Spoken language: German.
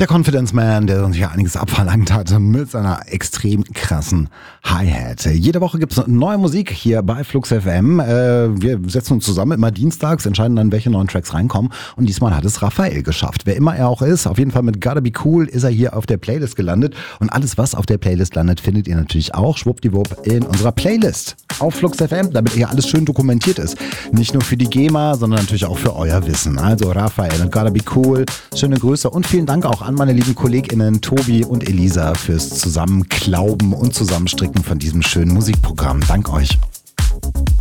Der Confidence Man, der uns ja einiges abverlangt hat mit seiner extrem krassen Hi-Hat. Jede Woche gibt es neue Musik hier bei Flux FM. Wir setzen uns zusammen immer dienstags, entscheiden dann, welche neuen Tracks reinkommen. Und diesmal hat es Raphael geschafft. Wer immer er auch ist, auf jeden Fall mit Gotta Be Cool ist er hier auf der Playlist gelandet. Und alles, was auf der Playlist landet, findet ihr natürlich auch schwuppdiwupp in unserer Playlist auf Flux FM, damit hier alles schön dokumentiert ist. Nicht nur für die GEMA, sondern natürlich auch für euer Wissen. Also Raphael und Gotta Be Cool, schöne Grüße und vielen Dank auch an meine lieben KollegInnen Tobi und Elisa fürs Zusammenklauben und Zusammenstricken von diesem schönen Musikprogramm. Dank euch.